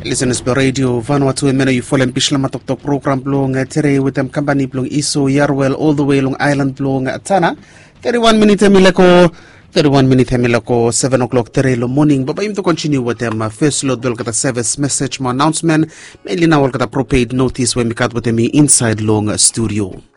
Listeners by radio Vanuatu e mena you follow pishla matok program blong tere with them company blong iso Yarwell all the way long island blong Tana 31 minutes milako 7 o'clock tere lo morning but I'm to continue with them first load well kata service message mo announcement mainly now kata prepaid notice when we cut with them inside long studio.